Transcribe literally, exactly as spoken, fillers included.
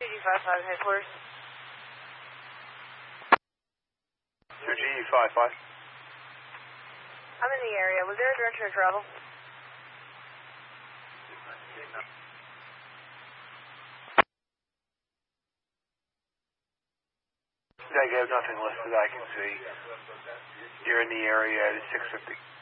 G five five headquarters. Two G five five. I'm in the area. Was there a direction of travel? Negative, nothing listed I can see. You're in the area at six fifty.